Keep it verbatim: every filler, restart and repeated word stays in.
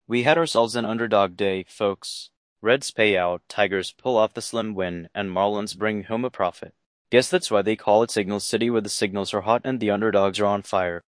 We had ourselves an underdog day, folks. Reds pay out, Tigers pull off the slim win, and Marlins bring home a profit. Guess that's why they call it Signal City, where the signals are hot and the underdogs are on fire.